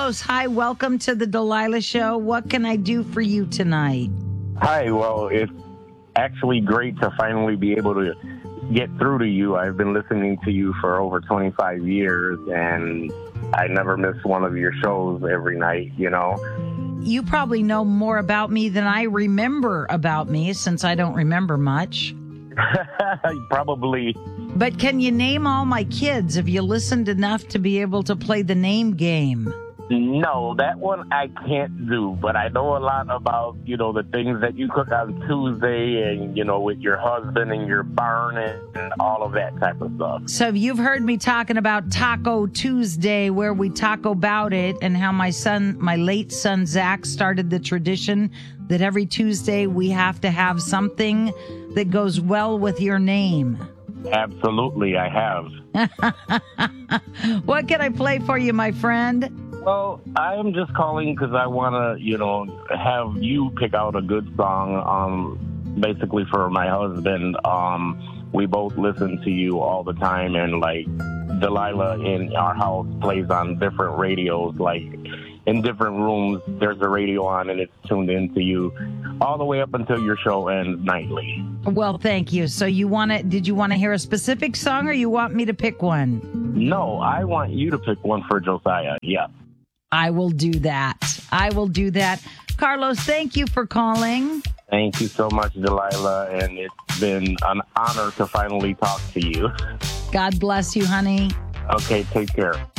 Carlos, hi. Welcome to the Delilah Show. What can I do for you tonight? Hi, well, it's actually great to finally be able to get through to you. I've been listening to you for over 25 years, and I never miss one of your shows every night, you know. You probably know more about me than I remember about me, since I don't remember much. Probably. But can you name all my kids? Have you listened enough to be able to play the name game? No, that one I can't do, but I know a lot about, you know, the things that you cook on Tuesday and, you know, with your husband and your barn and all of that type of stuff. So you've heard me talking about Taco Tuesday, where we talk about it, and how my late son, Zach, started the tradition that every Tuesday we have to have something that goes well with your name. Absolutely, I have. What can I play for you, my friend? Well, I'm just calling because I want to, you know, have you pick out a good song, basically for my husband. We both listen to you all the time, and, like, Delilah in our house plays on different radios, like, in different rooms, there's a radio on, and it's tuned into you all the way up until your show ends nightly. Well, thank you. So did you want to hear a specific song, or you want me to pick one? No, I want you to pick one for Josiah, yeah. I will do that. Carlos, thank you for calling. Thank you so much, Delilah, and it's been an honor to finally talk to you. God bless you, honey. Okay, take care.